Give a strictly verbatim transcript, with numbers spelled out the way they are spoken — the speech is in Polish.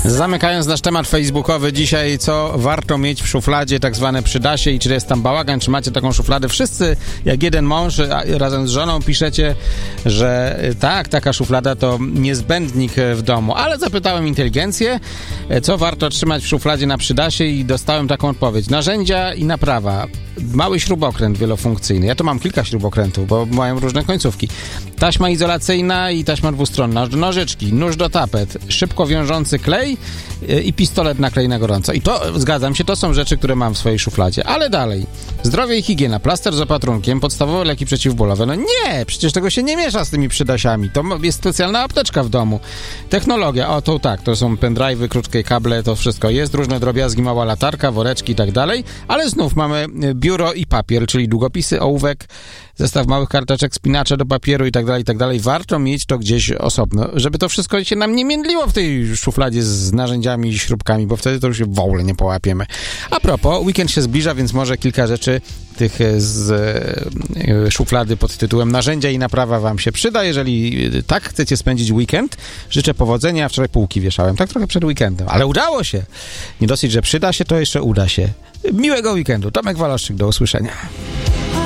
Zamykając nasz temat facebookowy dzisiaj, co warto mieć w szufladzie, tak zwane przydasie i czy jest tam bałagan, czy macie taką szufladę. Wszyscy, jak jeden mąż, razem z żoną piszecie, że tak, taka szuflada to niezbędnik w domu. Ale zapytałem inteligencję, co warto trzymać w szufladzie na przydasie i dostałem taką odpowiedź. Narzędzia i naprawa. Mały śrubokręt wielofunkcyjny. Ja to mam kilka śrubokrętów, bo mają różne końcówki. Taśma izolacyjna i taśma dwustronna. Nożyczki, nóż do tapet, szybko wiążący klej i pistolet na klej na gorąco. I to, zgadzam się, to są rzeczy, które mam w swojej szufladzie. Ale dalej. Zdrowie i higiena, plaster z opatrunkiem, podstawowe leki przeciwbólowe. No nie, przecież tego się nie miesza z tymi przydasiami. To jest specjalna apteczka w domu. Technologia, o to tak, to są pendrive'y, krótkie kable, to wszystko jest. Różne drobiazgi, mała latarka, woreczki i tak dalej. Ale znów mamy biuro i papier, czyli długopisy, ołówek, zestaw małych karteczek, spinacze do papieru i tak dalej, i tak dalej. Warto mieć to gdzieś osobno, żeby to wszystko się nam nie międliło w tej szufladzie z narzędziami i śrubkami, bo wtedy to już się w ogóle nie połapiemy. A propos, weekend się zbliża, więc może kilka rzeczy tych z e, szuflady pod tytułem narzędzia i naprawa wam się przyda. Jeżeli tak chcecie spędzić weekend, życzę powodzenia. Wczoraj półki wieszałem, tak trochę przed weekendem, ale udało się. Nie dosyć, że przyda się, to jeszcze uda się. Miłego weekendu. Tomek Waloszczyk, do usłyszenia.